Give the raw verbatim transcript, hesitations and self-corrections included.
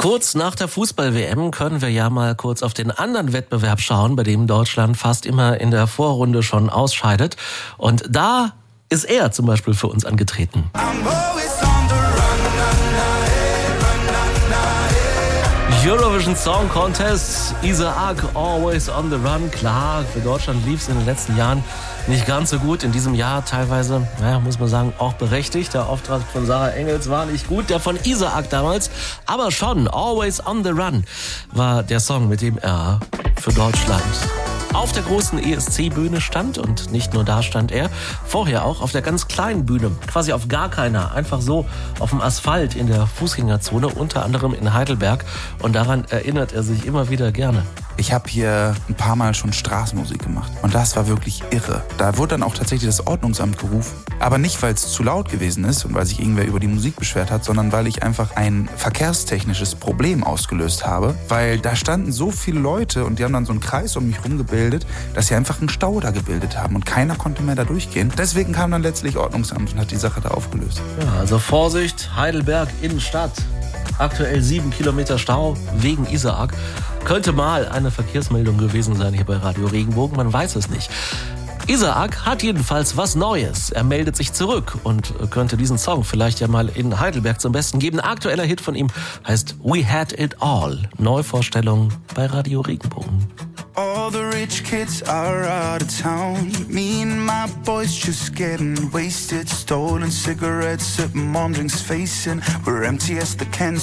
Kurz nach der Fußball-W M können wir ja mal kurz auf den anderen Wettbewerb schauen, bei dem Deutschland fast immer in der Vorrunde schon ausscheidet. Und da ist er zum Beispiel für uns angetreten. Eurovision Song Contest, Isaac, Always on the Run. Klar, für Deutschland lief es in den letzten Jahren nicht ganz so gut. In diesem Jahr teilweise, naja, muss man sagen, auch berechtigt. Der Auftrag von Sarah Engels war nicht gut, der von Isaac damals. Aber schon, Always on the Run war der Song, mit dem er für Deutschland auf der großen E S C-Bühne stand. Und nicht nur da stand er, vorher auch auf der ganz kleinen Bühne, quasi auf gar keiner, einfach so auf dem Asphalt in der Fußgängerzone, unter anderem in Heidelberg. Und daran erinnert er sich immer wieder gerne. Ich habe hier ein paar Mal schon Straßenmusik gemacht und das war wirklich irre. Da wurde dann auch tatsächlich das Ordnungsamt gerufen. Aber nicht, weil es zu laut gewesen ist und weil sich irgendwer über die Musik beschwert hat, sondern weil ich einfach ein verkehrstechnisches Problem ausgelöst habe. Weil da standen so viele Leute und die haben dann so einen Kreis um mich rumgebildet, dass sie einfach einen Stau da gebildet haben und keiner konnte mehr da durchgehen. Deswegen kam dann letztlich Ordnungsamt und hat die Sache da aufgelöst. Ja, also Vorsicht, Heidelberg Innenstadt. Aktuell sieben Kilometer Stau wegen Isaac. Könnte mal eine Verkehrsmeldung gewesen sein hier bei Radio Regenbogen, man weiß es nicht. Isaac hat jedenfalls was Neues. Er meldet sich zurück und könnte diesen Song vielleicht ja mal in Heidelberg zum Besten geben. Ein aktueller Hit von ihm heißt We Had It All. Neuvorstellung bei Radio Regenbogen. All the rich kids are out of town. Me and my boys just getting wasted. Stolen cigarettes at mom drinks facing. We're empty as the cans